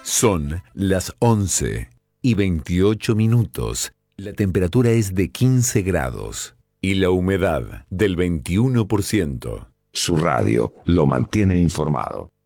Son las 11:28. La temperatura es de 15 grados y la humedad del 21%. Su radio lo mantiene informado.